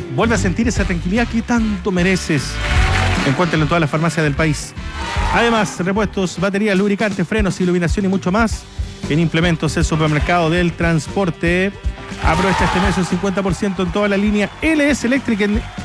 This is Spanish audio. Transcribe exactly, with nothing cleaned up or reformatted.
vuelve a sentir esa tranquilidad que tanto mereces. Encuéntralo en todas las farmacias del país. Además, repuestos, baterías, lubricantes, frenos, iluminación y mucho más en Implementos, el supermercado del transporte. Aprovecha este mes un cincuenta por ciento en toda la línea L S Electric en